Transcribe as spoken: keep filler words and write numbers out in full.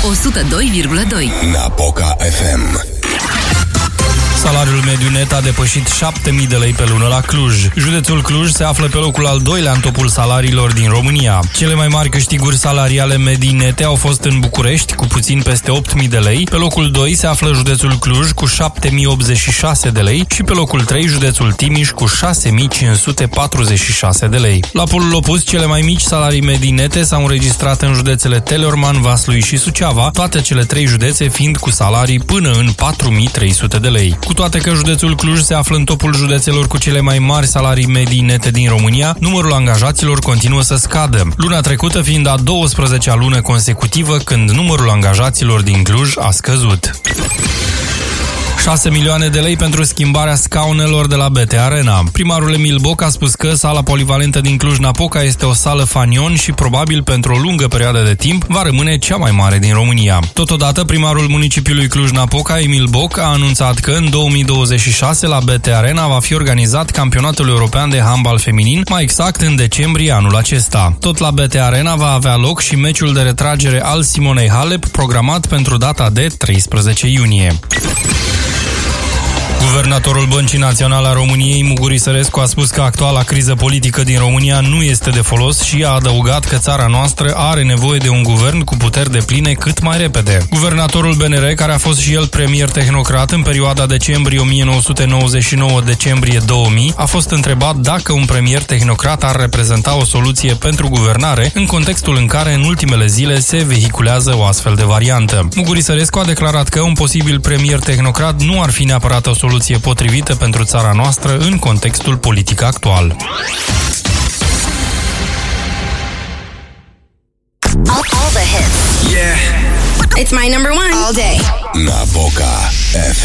o sută doi virgulă doi. Napoca F M. Salariul mediu net a depășit șapte mii de lei pe lună la Cluj. Județul Cluj se află pe locul al doilea în topul salariilor din România. Cele mai mari câștiguri salariale medii nete au fost în București, cu puțin peste opt mii de lei. Pe locul doi se află județul Cluj cu șapte mii optzeci și șase de lei și pe locul trei județul Timiș cu șase mii cinci sute patruzeci și șase de lei. La polul opus, cele mai mici salarii medii nete s-au înregistrat în județele Teleorman, Vaslui și Suceava, toate cele trei județe fiind cu salarii până în patru mii trei sute de lei. Cu toate că județul Cluj se află în topul județelor cu cele mai mari salarii medii nete din România, numărul angajaților continuă să scadă. Luna trecută fiind a douăsprezecea lună consecutivă când numărul angajaților din Cluj a scăzut. șase milioane de lei pentru schimbarea scaunelor de la B T Arena. Primarul Emil Boc a spus că sala polivalentă din Cluj-Napoca este o sală fanion și probabil pentru o lungă perioadă de timp va rămâne cea mai mare din România. Totodată, primarul municipiului Cluj-Napoca, Emil Boc, a anunțat că în două mii douăzeci și șase la B T Arena va fi organizat campionatul european de handbal feminin, mai exact în decembrie anul acesta. Tot la B T Arena va avea loc și meciul de retragere al Simonei Halep, programat pentru data de treisprezece iunie. Guvernatorul Băncii Naționale a României, Muguri Sărescu, a spus că actuala criză politică din România nu este de folos și a adăugat că țara noastră are nevoie de un guvern cu puteri depline cât mai repede. Guvernatorul B N R, care a fost și el premier tehnocrat în perioada decembrie o mie nouă sute nouăzeci și nouă - decembrie două mii, a fost întrebat dacă un premier tehnocrat ar reprezenta o soluție pentru guvernare în contextul în care în ultimele zile se vehiculează o astfel de variantă. Muguri Sărescu a declarat că un posibil premier tehnocrat nu ar fi neapărat o soluție potrivită pentru țara noastră în contextul politic actual. All, all the hits. Yeah. It's my number one all day. Napoca F